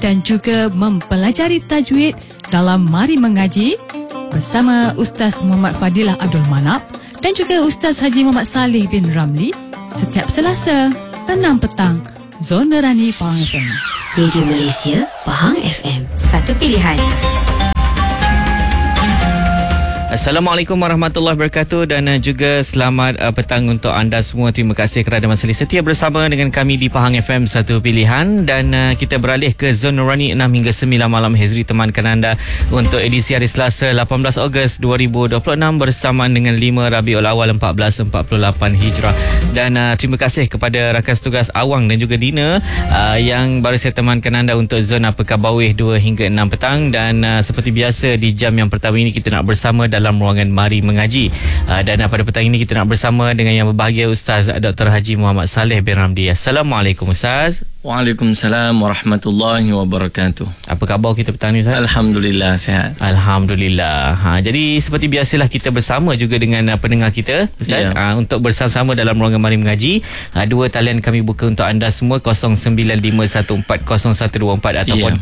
dan juga mempelajari tajwid dalam Mari Mengaji bersama Ustaz Muhammad Fadilah Abdul Manap dan juga Ustaz Haji Muhammad Saleh bin Ramli setiap Selasa 6 petang. Zona Rani Pahang FM. Radio Malaysia Pahang FM, satu pilihan. Assalamualaikum warahmatullahi wabarakatuh dan juga selamat petang untuk anda semua. Terima kasih kerana masih setia bersama dengan kami di Pahang FM Satu Pilihan, dan kita beralih ke Zona Nurani 6 hingga 9 malam. Hezri temankan anda untuk edisi hari Selasa 18 Ogos 2026 bersamaan dengan 5 Rabiul Awal 1448 Hijrah. Dan terima kasih kepada rakan tugas Awang dan juga Dina yang baru saya temankan anda untuk zona Pekan Bawih 2 hingga 6 petang. Dan seperti biasa di jam yang pertama ini kita nak bersama dalam ruangan Mari Mengaji, dan pada petang ini kita nak bersama dengan yang berbahagia Ustaz Dr. Haji Muhammad Saleh bin Ramli. Assalamualaikum Ustaz. Waalaikumsalam warahmatullahi wabarakatuh. Apa khabar kita petang ni Ustaz? Alhamdulillah sihat. Alhamdulillah. Jadi seperti biasalah kita bersama juga dengan pendengar kita Ustaz, untuk bersama-sama dalam ruangan Mari Mengaji. Dua talian kami buka untuk anda semua, 0951400124 ataupun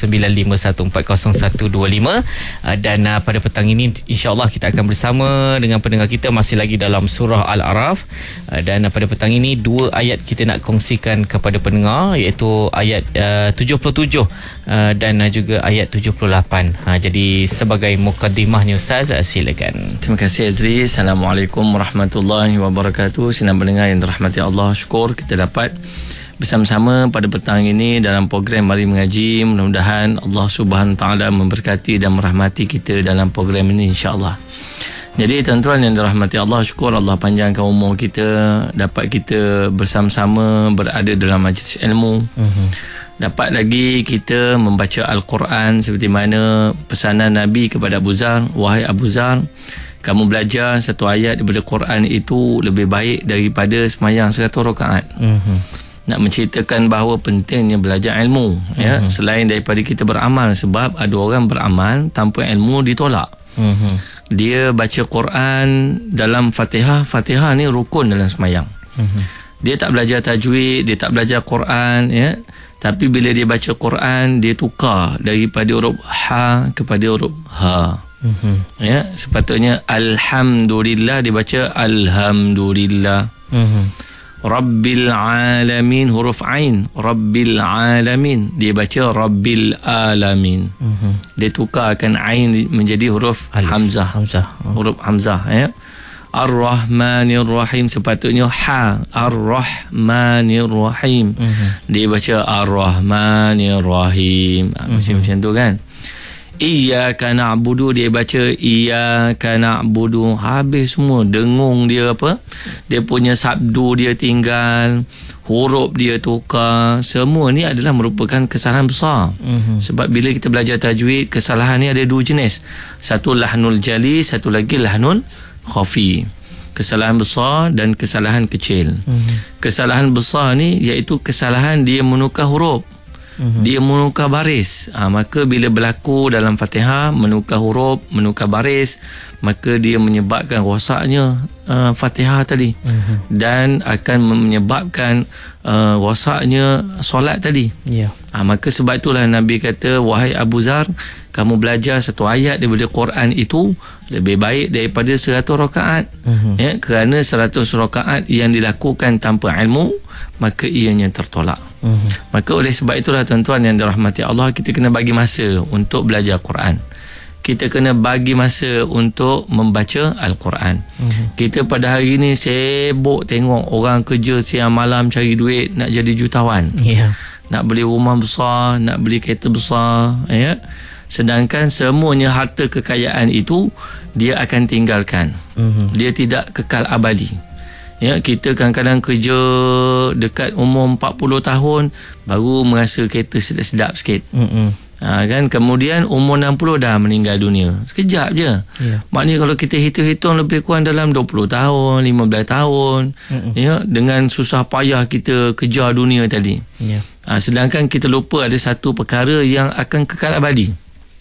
0951400125. Dan pada petang ini insya-Allah kita akan bersama dengan pendengar kita masih lagi dalam surah Al-A'raf, dan pada petang ini dua ayat kita nak kongsikan kepada pendengar, iaitu ayat 77 dan juga ayat 78. Jadi sebagai mukadimahnya Ustaz, silakan. Terima kasih Azri. Assalamualaikum warahmatullahi wabarakatuh. Senang pendengar yang dirahmati Allah, syukur kita dapat bersama-sama pada petang ini dalam program Mari Mengaji. Mudah-mudahan Allah Subhanahu Taala memberkati dan merahmati kita dalam program ini insya-Allah. Jadi tuan-tuan yang dirahmati Allah, syukur Allah panjangkan umur kita, dapat kita bersama-sama berada dalam majlis ilmu. Dapat lagi kita membaca Al-Quran seperti mana pesanan Nabi kepada Abu Zar, wahai Abu Zar, kamu belajar satu ayat daripada Quran itu lebih baik daripada semayang 100 rakaat. Nak menceritakan bahawa pentingnya belajar ilmu, ya, selain daripada kita beramal, sebab ada orang beramal tanpa ilmu ditolak. Dia baca Quran dalam Fatihah ni rukun dalam semayang. Dia tak belajar tajwid, dia tak belajar Quran, ya, tapi bila dia baca Quran dia tukar daripada huruf ha kepada huruf ha. Ya, sepatutnya alhamdulillah dia baca alhamdulillah. Rabbil alamin, huruf ain, Rabbil alamin, dia baca Rabbil alamin. Dia tukarkan ain menjadi huruf hamzah. Huruf hamzah, ya. Ar-Rahmanir Rahim, sepatutnya ha, Ar-Rahmanir Rahim. Dia baca Ar-Rahmanir Rahim. Macam tu kan. Iyyaka na'budu, dia baca Iyyaka na'budu. Habis semua, dengung dia apa? Dia punya sabdu dia tinggal, huruf dia tukar. Semua ni adalah merupakan kesalahan besar. Sebab bila kita belajar tajwid, kesalahan ni ada dua jenis. Satu lahnul jali, satu lagi lahnul khafi. Kesalahan besar dan kesalahan kecil. Kesalahan besar ni iaitu kesalahan dia menukar huruf, dia menukar baris. Maka bila berlaku dalam Fatihah, menukar huruf, menukar baris, maka dia menyebabkan rosaknya Fatihah tadi, dan akan menyebabkan rosaknya solat tadi. Maka sebab itulah Nabi kata, wahai Abu Zar, kamu belajar satu ayat daripada Quran itu lebih baik daripada 100 rakaat. Ya, kerana 100 rakaat yang dilakukan tanpa ilmu, maka ianya tertolak. Maka oleh sebab itulah tuan-tuan yang dirahmati Allah, kita kena bagi masa untuk belajar Quran. Kita kena bagi masa untuk membaca Al-Quran. Kita pada hari ini sibuk tengok orang kerja siang malam cari duit nak jadi jutawan. Nak beli rumah besar, nak beli kereta besar, ya. Sedangkan semuanya harta kekayaan itu dia akan tinggalkan. Dia tidak kekal abadi. Ya, kita kadang-kadang kerja dekat umur 40 tahun baru merasa kereta sedap-sedap sikit. Kan, kemudian umur 60 dah meninggal dunia. Sekejap je. Maknanya kalau kita hitung-hitung lebih kurang dalam 20 tahun, 15 tahun, ya, dengan susah payah kita kejar dunia tadi. Sedangkan kita lupa ada satu perkara yang akan kekal abadi.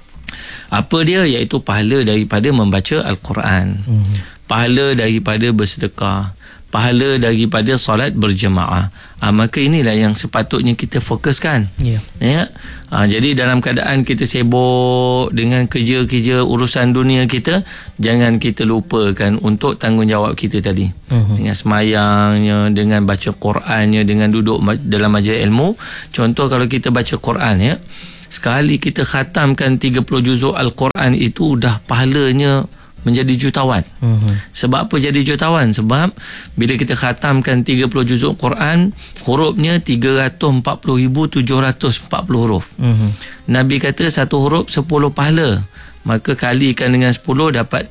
Apa dia? Iaitu pahala daripada membaca Al-Quran, pahala daripada bersedekah, pahala daripada solat berjemaah. Maka inilah yang sepatutnya kita fokuskan. Ya. Jadi dalam keadaan kita sibuk dengan kerja-kerja urusan dunia kita, jangan kita lupakan untuk tanggungjawab kita tadi. Dengan semayangnya, dengan baca Qurannya, dengan duduk dalam majlis ilmu. Contoh kalau kita baca Quran, ya, sekali kita khatamkan 30 juzuk Al-Quran itu dah pahalanya menjadi jutawan. Sebab apa jadi jutawan? Sebab bila kita khatamkan 30 juzuk Quran, hurufnya 340,740 huruf. Nabi kata satu huruf 10 pahala. Maka kalikan dengan 10 dapat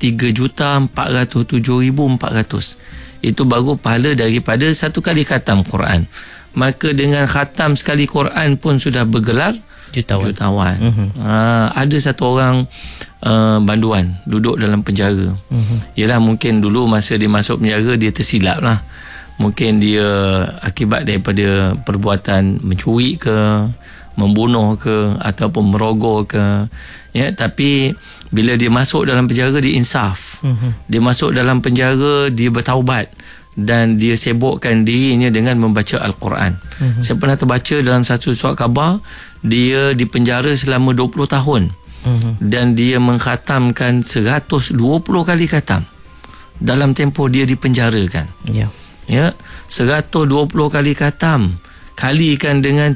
3,407,400. Itu baru pahala daripada satu kali khatam Quran. Maka dengan khatam sekali Quran pun sudah bergelar jutawan. Ada satu orang banduan duduk dalam penjara. Yalah, mungkin dulu masa dia masuk penjara dia tersilap lah. Mungkin dia akibat daripada perbuatan mencuri ke, membunuh ke, ataupun merogoh ke, ya. Tapi bila dia masuk dalam penjara dia insaf. Dia masuk dalam penjara, dia bertaubat dan dia sibukkan dirinya dengan membaca Al-Quran. Saya pernah terbaca dalam satu surat khabar, dia dipenjara selama 20 tahun. Dan dia mengkhatamkan 120 kali khatam dalam tempoh dia dipenjarakan. Ya, 120 kali khatam kalikan dengan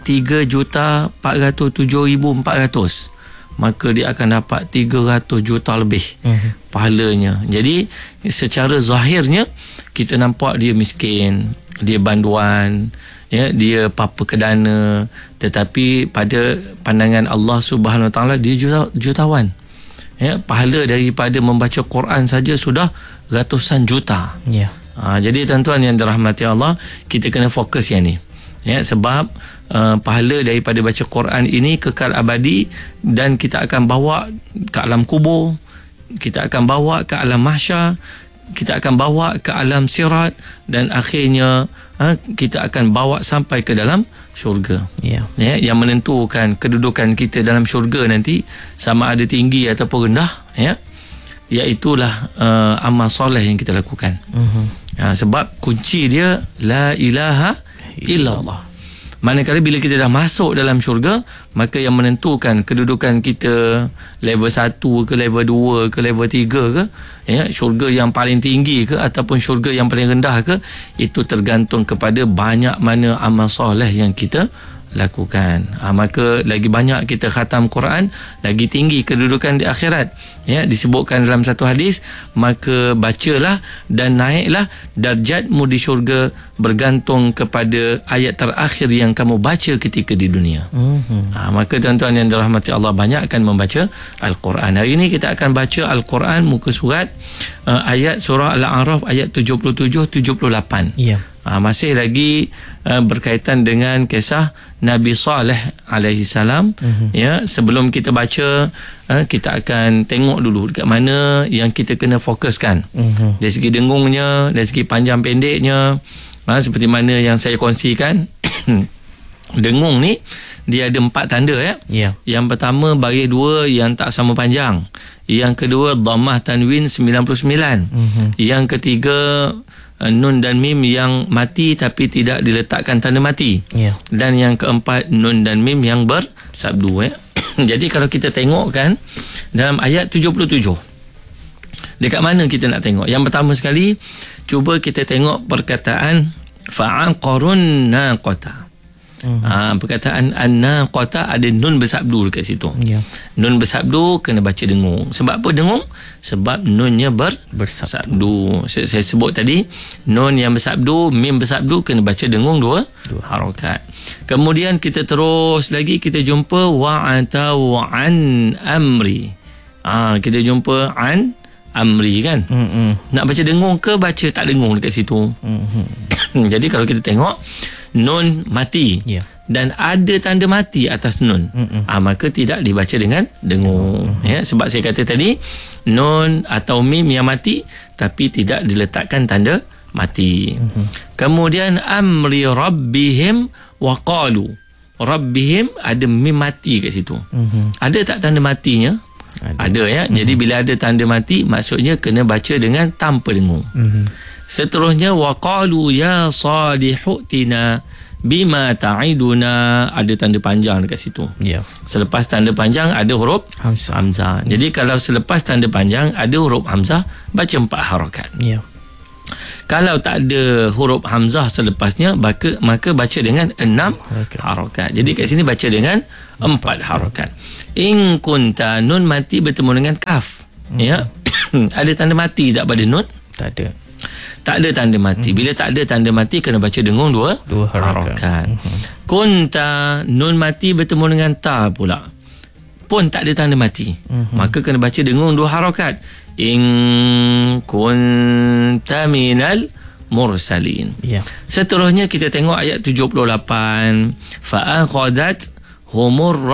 3,407,400, maka dia akan dapat 300 juta lebih pahalanya. Jadi secara zahirnya kita nampak dia miskin, dia banduan, ya, dia papa kedana, tetapi pada pandangan Allah Subhanahu Wa Taala dia jutawan. Ya, pahala daripada membaca Quran saja sudah ratusan juta. Jadi tuan-tuan yang dirahmati Allah, kita kena fokus yang ni. Ya, sebab pahala daripada baca Quran ini kekal abadi dan kita akan bawa ke alam kubur, kita akan bawa ke alam mahsyar, kita akan bawa ke alam sirat, dan akhirnya kita akan bawa sampai ke dalam syurga. Ya, yang menentukan kedudukan kita dalam syurga nanti sama ada tinggi ataupun rendah, ya, iaitulah amal soleh yang kita lakukan. Sebab kunci dia la ilaha illallah. Manakala bila kita dah masuk dalam syurga, maka yang menentukan kedudukan kita level 1 ke level 2 ke level 3 ke, ya, syurga yang paling tinggi ke ataupun syurga yang paling rendah ke, itu tergantung kepada banyak mana amal soleh yang kita lakukan. Maka lagi banyak kita khatam Quran, lagi tinggi kedudukan di akhirat. Ya, disebutkan dalam satu hadis, maka bacalah dan naiklah darjatmu di syurga bergantung kepada ayat terakhir yang kamu baca ketika di dunia. Maka tuan-tuan yang dirahmati Allah, banyakkan membaca Al-Quran. Hari ini kita akan baca Al-Quran muka surat ayat surah Al-A'raf ayat 77-78. Masih lagi berkaitan dengan kisah Nabi Saleh alaihi salam. Ya, sebelum kita baca, kita akan tengok dulu dekat mana yang kita kena fokuskan. Dari segi dengungnya, dari segi panjang pendeknya, seperti mana yang saya kongsikan. Dengung ni dia ada 4 tanda, ya. Yang pertama baris 2 yang tak sama panjang. Yang kedua dhammah tanwin 99. Yang ketiga nun dan mim yang mati tapi tidak diletakkan tanda mati. Dan yang keempat nun dan mim yang bersabdu, ya. Jadi kalau kita tengok kan dalam ayat 77, dekat mana kita nak tengok? Yang pertama sekali, cuba kita tengok perkataan fa'aqarun naqata. Perkataan an-naqata ada nun bersabdu dekat situ. Nun bersabdu kena baca dengung. Sebab apa dengung? Sebab nunnya bersabdu. Saya sebut tadi, nun yang bersabdu, mim bersabdu, kena baca dengung dua harakat. Kemudian kita terus lagi, kita jumpa wa'atau an amri. Kita jumpa an amri kan. Nak baca dengung ke baca tak dengung dekat situ? Jadi kalau kita tengok nun mati, dan ada tanda mati atas nun, maka tidak dibaca dengan dengung. Ya, sebab saya kata tadi nun atau mim yang mati tapi tidak diletakkan tanda mati. Kemudian amri rabbihim wa qalu. Rabbihim ada mim mati kat situ. Ada tak tanda matinya? Ada, ya. Jadi bila ada tanda mati, maksudnya kena baca dengan tanpa dengung. Seterusnya waqalu ya salihu tina bima ta'iduna, ada tanda panjang dekat situ. Ya. Selepas tanda panjang ada huruf hamzah. Jadi kalau selepas tanda panjang ada huruf hamzah, baca 4 harakat. Ya. Kalau tak ada huruf hamzah selepasnya, maka baca dengan 6 harakat. Jadi kat sini baca dengan 4 harakat. In kunta, nun mati bertemu dengan kaf. Ya. Ada tanda mati tak pada nun? Tak ada. Tak ada tanda mati. Bila tak ada tanda mati, kena baca dengung dua harakat. Kunta, nun mati bertemu dengan ta pula, pun tak ada tanda mati. Maka kena baca dengung 2 harakat. In kunta minal mursalin. Ya. Seterusnya kita tengok ayat 78. Fa akhadat humur